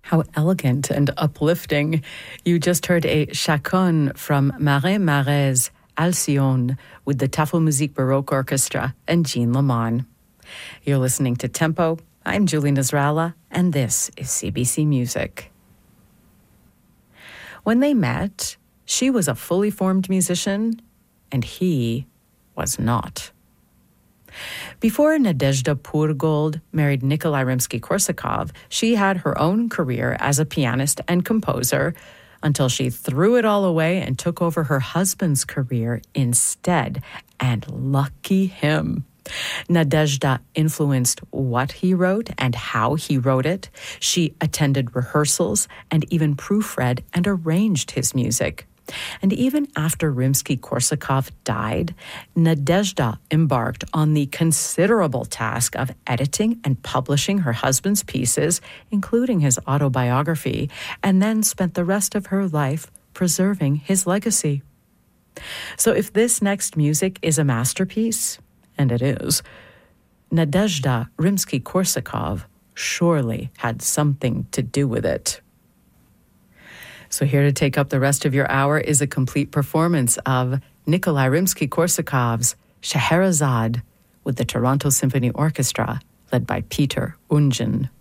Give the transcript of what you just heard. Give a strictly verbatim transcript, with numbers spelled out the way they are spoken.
How elegant and uplifting. You just heard a chaconne from Marais Marais Alcyone with the Tafelmusik Baroque Orchestra and Jean Lamont. You're listening to Tempo. I'm Julie Nasrallah, and this is C B C Music. When they met, she was a fully formed musician, and he was not. Before Nadezhda Pourgold married Nikolai Rimsky-Korsakov, she had her own career as a pianist and composer until she threw it all away and took over her husband's career instead. And lucky him. Nadezhda influenced what he wrote and how he wrote it. She attended rehearsals and even proofread and arranged his music. And even after Rimsky-Korsakov died, Nadezhda embarked on the considerable task of editing and publishing her husband's pieces, including his autobiography, and then spent the rest of her life preserving his legacy. So if this next music is a masterpiece, and it is, Nadezhda Rimsky-Korsakov surely had something to do with it. So here to take up the rest of your hour is a complete performance of Nikolai Rimsky-Korsakov's Scheherazade with the Toronto Symphony Orchestra, led by Peter Ungin.